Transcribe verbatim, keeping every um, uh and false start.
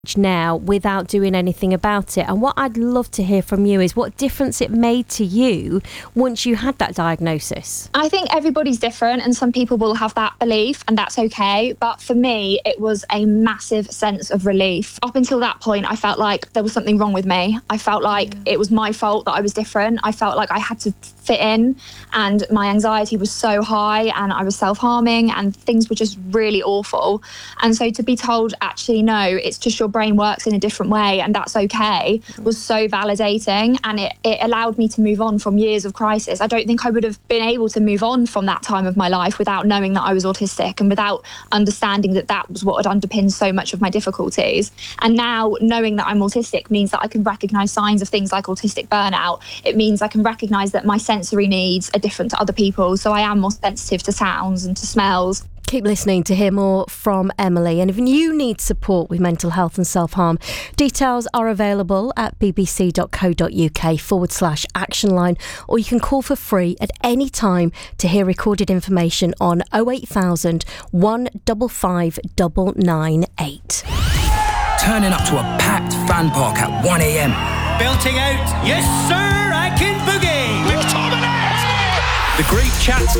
now without doing anything about it. And what I'd love to hear from you is what difference it made to you once you had that diagnosis. I think everybody's different and some people will have that belief and that's okay. But for me, it was a massive sense of relief. Up until that point, I felt like there was something wrong with me. I felt like it was my fault that I was different. I felt like I had to fit in and my anxiety was so high and I was self-harming and things were just really awful. And so to be told, actually, no, it's just your brain works in a different way and that's okay, was so validating, and it, it allowed me to move on from years of crisis. I don't think I would have been able to move on from that time of my life without knowing that I was autistic and without understanding that that was what had underpinned so much of my difficulties. And now knowing that I'm autistic means that I can recognise signs of things like autistic burnout. It means I can recognise that my sensory needs are different to other people, so I am more sensitive to sounds and to smells. Keep listening to hear more from Emily. And if you need support with mental health and self-harm, details are available at bbc.co.uk forward slash action line, or you can call for free at any time to hear recorded information on oh eight thousand, one five five nine nine eight. Turning up to a packed fan park at one a.m. Belting out, yes sir, I can boogie. The great chats